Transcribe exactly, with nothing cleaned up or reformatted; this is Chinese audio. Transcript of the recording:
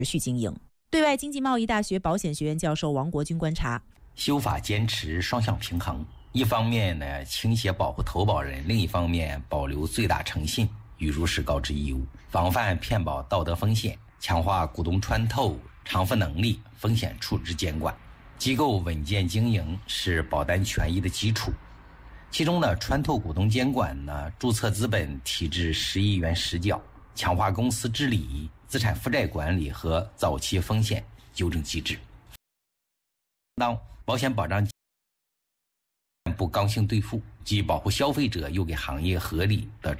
续经营。对外经济贸易大学保险学院教授王国军观察， 修法坚持双向平衡，一方面呢倾斜保护投保人，另一方面保留最大诚信与如实告知义务，防范骗保道德风险，强化股东穿透偿付能力、风险处置监管。机构稳健经营是保单权益的基础，其中呢穿透股东监管呢，注册资本提至十亿元实缴，强化公司治理、资产负债管理和早期风险纠正机制。当保险保障不刚性兑付，既保护消费者，又给行业合理的